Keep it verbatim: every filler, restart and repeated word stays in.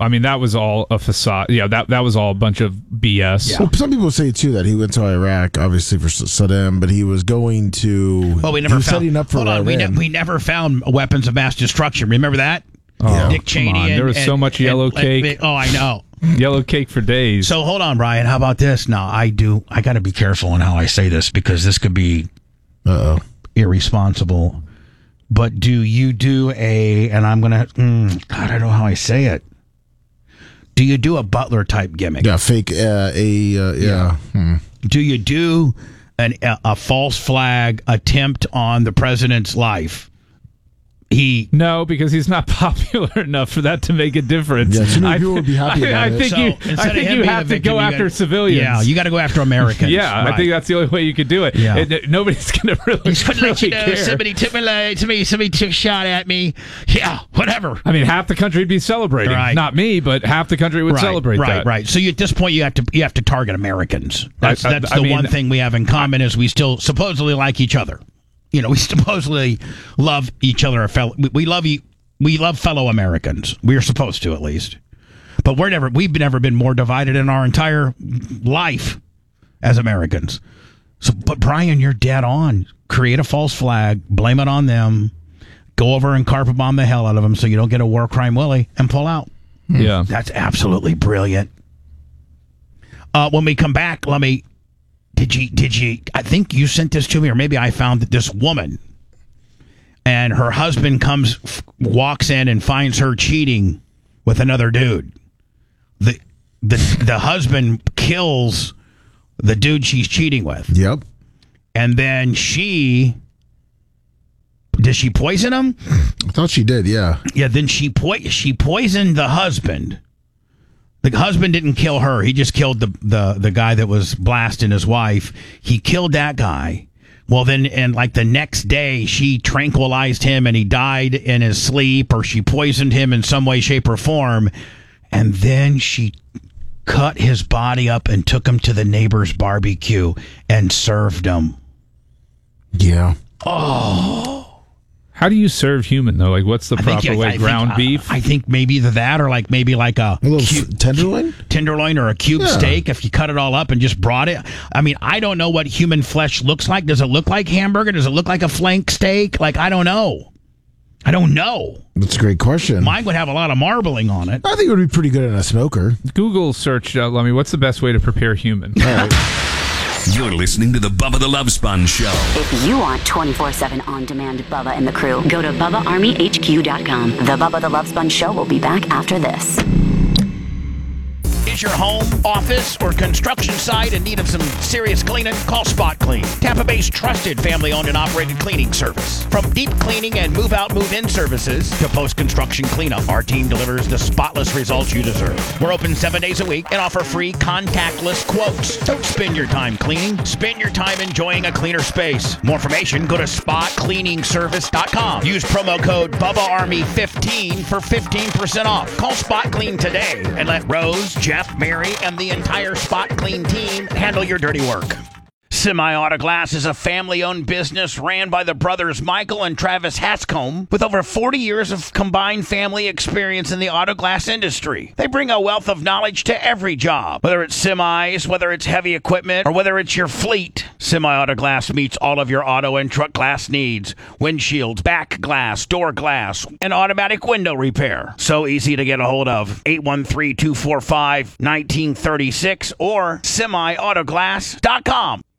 I mean, that was all a facade. Yeah, that that was all a bunch of B S. Yeah. Well, some people say too that he went to Iraq, obviously for Saddam, but he was going to. Well, we never he was found. setting up for hold on, we, ne- Iran. we never found weapons of mass destruction. Remember that? Oh, Dick Cheney. come on. And, There was and, so much and- yellow and- cake. oh, I know. Yellow cake for days. So hold on, Brian. How about this? Now, I do. I got to be careful in how I say this because this could be Uh oh. irresponsible. But do you do a? And I'm gonna. Mm, God, I don't know how I say it. Do you do a Butler type gimmick? Yeah, fake. Uh, a uh, yeah. Yeah. Hmm. Do you do an, a, a false flag attempt on the president's life? He No, because he's not popular enough for that to make a difference. Yeah, too many I, people would be happy I, about I it. think So, you, instead I of think him you being have the to victim, go you after got- civilians. Yeah, you got to go after Americans. Yeah, I Right. think that's the only way you could do it. Yeah. It- it- nobody's going to really, Just want to let really you know, care. somebody took my leg, somebody, somebody took a shot at me. Yeah, whatever. I mean, half the country would be celebrating. Right. Not me, but half the country would right, celebrate right, that. Right, So you, at this point, you have to you have to target Americans. That's I- I- that's I the mean, one thing we have in common is we still supposedly like each other. You know, we supposedly love each other. Fellow, we, we love you. We love fellow Americans. We're supposed to, at least. But we're never. We've never been more divided in our entire life as Americans. So, but Brian, you're dead on. Create a false flag. Blame it on them. Go over and carpet bomb the hell out of them so you don't get a war crime Willie and pull out. Yeah. That's absolutely brilliant. Uh, when we come back, let me. Did you? Did you? I think you sent this to me, or maybe I found that this woman and her husband comes, f- walks in and finds her cheating with another dude. The the the husband kills the dude she's cheating with, Yep. and then she. Does she poison him? I thought she did. Yeah. Yeah. Then she po- she poisoned the husband. The husband didn't kill her. He just killed the, the, the guy that was blasting his wife. He killed that guy. Well, then, and like the next day, she tranquilized him and he died in his sleep, or she poisoned him in some way, shape, or form. And then she cut his body up and took him to the neighbor's barbecue and served him. Yeah. How do you serve human, though? Like, what's the I think- proper I- way? I think- Ground I- beef? I think maybe either that or like maybe like a, A little cu- f- tenderloin. tenderloin or a cube Yeah. steak if you cut it all up and just brought it. I mean, I don't know what human flesh looks like. Does it look like hamburger? Does it look like a flank steak? Like, I don't know. I don't know. That's a great question. Mine would have a lot of marbling on it. I think it would be pretty good in a smoker. Google searched, uh, let me, what's the best way to prepare human? All right. You're listening to the Bubba the Love Sponge Show. If you want twenty-four seven on-demand Bubba and the crew, go to Bubba Army H Q dot com. The Bubba the Love Sponge Show will be back after this. Is your home, office, or construction site in need of some serious cleaning? Call Spot Clean, Tampa Bay's trusted family-owned and operated cleaning service. From deep cleaning and move-out, move-in services to post-construction cleanup, our team delivers the spotless results you deserve. We're open seven days a week and offer free contactless quotes. Don't spend your time cleaning. Spend your time enjoying a cleaner space. More information, go to spot cleaning service dot com. Use promo code Bubba Army fifteen for fifteen percent off. Call Spot Clean today and let Rose, Jeff, Mary, and the entire Spot Clean team handle your dirty work. Semi-Auto Glass is a family-owned business ran by the brothers Michael and Travis Hatscombe with over forty years of combined family experience in the auto glass industry. They bring a wealth of knowledge to every job, whether it's semis, whether it's heavy equipment, or whether it's your fleet. Semi-Auto Glass meets all of your auto and truck glass needs: windshields, back glass, door glass, and automatic window repair. So easy to get a hold of. eight one three, two four five, one nine three six or semi auto glass dot com.